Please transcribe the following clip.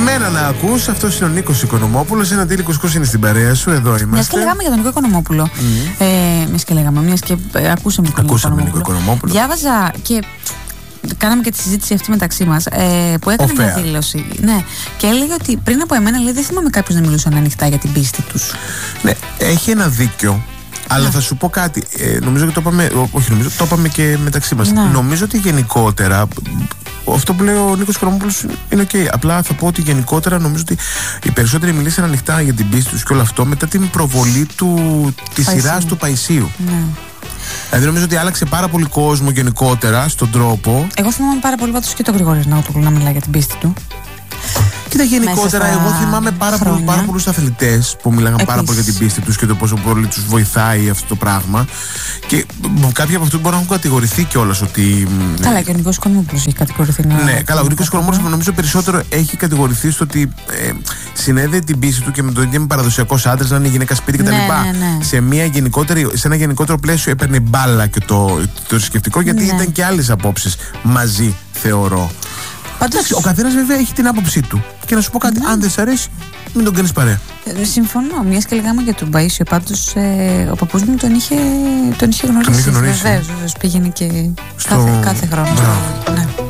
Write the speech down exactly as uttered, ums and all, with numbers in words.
Εμένα να ακούς, αυτός είναι ο Νίκος Οικονομόπουλος. Ένα τέλειο κουσκούς είναι στην παρέα σου, εδώ είμαστε. Μιας και λέγαμε για τον Νίκο Οικονομόπουλο. Mm. Ε, μιας και λέγαμε, μιας και ε, ακούσαμε τον ακούσαμε Νίκο Οικονομόπουλο. Διάβαζα και κάναμε και τη συζήτηση αυτή μεταξύ μας, ε, που έκανε μια δήλωση. Ναι, και έλεγε ότι πριν από εμένα, λέει, δεν θυμάμαι κάποιους να μιλούσαν ανοιχτά για την πίστη τους. Ναι, έχει ένα δίκιο. Αλλά yeah. θα σου πω κάτι. Ε, νομίζω ότι το είπαμε. Όχι, νομίζω το είπαμε και μεταξύ μας. Yeah. Νομίζω ότι γενικότερα. Αυτό που λέει ο Νίκος Οικονομόπουλος είναι οκ. Okay. Απλά θα πω ότι γενικότερα νομίζω ότι οι περισσότεροι μιλήσαν ανοιχτά για την πίστη τους και όλο αυτό μετά την προβολή του, της σειράς του Παϊσίου. Yeah. Δηλαδή νομίζω ότι άλλαξε πάρα πολύ κόσμο γενικότερα στον τρόπο. Εγώ θυμάμαι πάρα πολύ πάντως και τον Γρηγόρη Ναούτογλου να μιλάει για την πίστη του. Κοίτα, γενικότερα, εγώ θυμάμαι πάρα, πολλού, πάρα πολλούς αθλητές που μιλάγαν πάρα πολύ για την πίστη τους και το πόσο πολύ τους βοηθάει αυτό το πράγμα. Και κάποιοι από αυτούς μπορούν να έχουν κατηγορηθεί κιόλας ότι. Καλά, και ο Νίκος Οικονομόπουλος έχει κατηγορηθεί. Να... Ναι, καλά, ο Νίκος Οικονομόπουλος νομίζω περισσότερο έχει κατηγορηθεί στο ότι ε, συνέδεε την πίστη του και με τον ίδιο με παραδοσιακός άντρας, να είναι γυναίκα σπίτι κτλ. Ναι, ναι, ναι. Σε, μια γενικότερη, σε ένα γενικότερο πλαίσιο έπαιρνε μπάλα και το, το θρησκευτικό, γιατί ναι. ήταν και άλλες απόψεις μαζί, θεωρώ. Πάντως, ο καθένας βέβαια έχει την άποψή του. Και να σου πω κάτι, ναι. αν δεν σ' αρέσει, μην τον κάνεις παρέα. Ε, συμφωνώ. Μιας και λέγαμε για τον Παΐσιο, πάντως ε, ο παππούς μου τον είχε, τον είχε γνωρίσει. Τον είχε γνωρίσει. Βεβαίως, βεβαίως, πήγαινε και στο... κάθε, κάθε χρόνο. Ναι.